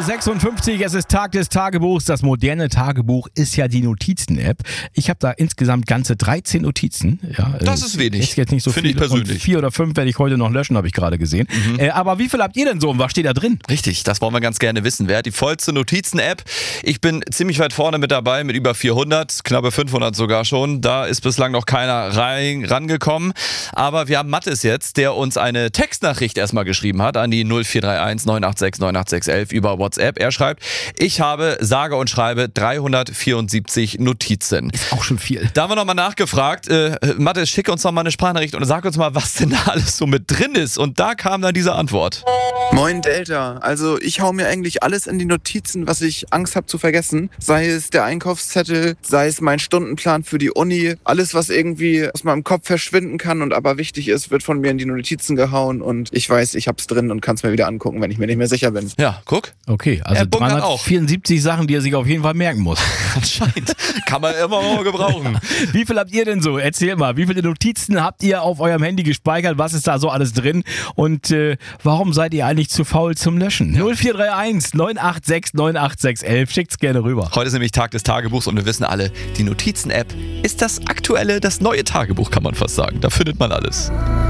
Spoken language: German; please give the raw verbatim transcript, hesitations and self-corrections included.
sechsundfünfzig, es ist Tag des Tagebuchs. Das moderne Tagebuch ist ja die Notizen-App. Ich habe da insgesamt ganze dreizehn Notizen. Ja, das ist wenig. Ist jetzt nicht so Finde viel. ich persönlich. Und vier oder fünf werde ich heute noch löschen, habe ich gerade gesehen. Mhm. Äh, aber wie viel habt ihr denn so und was steht da drin? Richtig, das wollen wir ganz gerne wissen. Wer hat die vollste Notizen-App? Ich bin ziemlich weit vorne mit dabei, mit über vierhundert, knappe fünfhundert sogar schon. Da ist bislang noch keiner rein, rangekommen. Aber wir haben Mathis jetzt, der uns eine Textnachricht erstmal geschrieben hat an die null vier drei eins neun acht sechs neun acht sechs elf über WhatsApp. Er schreibt, ich habe sage und schreibe dreihundertvierundsiebzig Notizen. Ist auch schon viel. Da haben wir nochmal nachgefragt. Äh, Mathis, schick uns noch mal eine Sprachnachricht und sag uns mal, was denn da alles so mit drin ist. Und da kam dann diese Antwort. Moin Delta, also ich hau mir eigentlich alles in die Notizen, was ich Angst habe zu vergessen. Sei es der Einkaufszettel, sei es mein Stundenplan für die Uni. Alles, was irgendwie aus meinem Kopf verschwinden kann und aber wichtig ist, wird von mir in die Notizen gehauen. Und ich weiß, ich hab's drin und kann es mir wieder angucken, wenn ich mir nicht mehr sicher bin. Ja, guck. Okay, also dreihundertvierundsiebzig Sachen, die er sich auf jeden Fall merken muss. Anscheinend. Kann man immer mal gebrauchen. Wie viel habt ihr denn so? Erzähl mal, wie viele Notizen habt ihr auf eurem Handy gespeichert? Was ist da so alles drin? Und äh, warum seid ihr eigentlich zu faul zum Löschen? Ja. null vier drei eins neun acht sechs neun acht sechs elf. Schickt's gerne rüber. Heute ist nämlich Tag des Tagebuchs und wir wissen alle, die Notizen-App ist das aktuelle, das neue Tagebuch, kann man fast sagen. Da findet man alles.